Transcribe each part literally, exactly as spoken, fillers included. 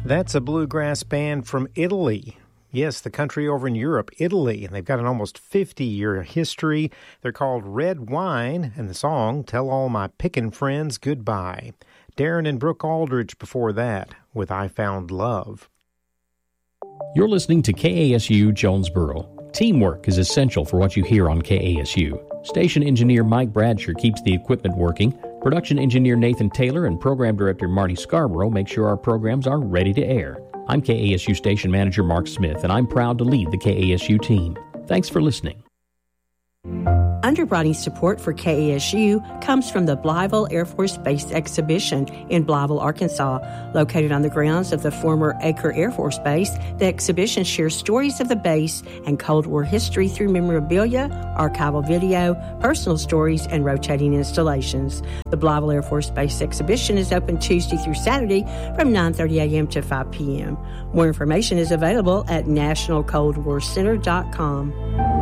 That's a bluegrass band from Italy. Yes, the country over in Europe, Italy, and they've got an almost fifty-year history. They're called Red Wine, and the song, Tell All My Pickin' Friends Goodbye. Darren and Brooke Aldridge before that, with I Found Love. You're listening to K A S U Jonesboro. Teamwork is essential for what you hear on K A S U. Station engineer Mike Bradsher keeps the equipment working. Production engineer Nathan Taylor and program director Marty Scarborough make sure our programs are ready to air. I'm K A S U station manager Mark Smith, and I'm proud to lead the K A S U team. Thanks for listening. Underwriting support for K A S U comes from the Blytheville Air Force Base Exhibition in Blytheville, Arkansas. Located on the grounds of the former Acre Air Force Base, the exhibition shares stories of the base and Cold War history through memorabilia, archival video, personal stories, and rotating installations. The Blytheville Air Force Base Exhibition is open Tuesday through Saturday from nine thirty a.m. to five p.m. More information is available at national cold war center dot com.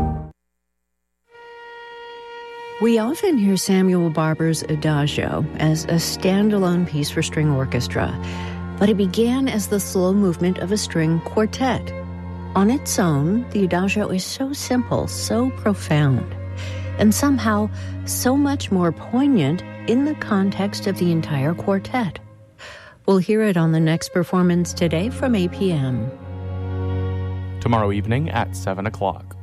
We often hear Samuel Barber's Adagio as a standalone piece for string orchestra, but it began as the slow movement of a string quartet. On its own, the Adagio is so simple, so profound, and somehow so much more poignant in the context of the entire quartet. We'll hear it on the next performance today from eight p.m. Tomorrow evening at seven o'clock.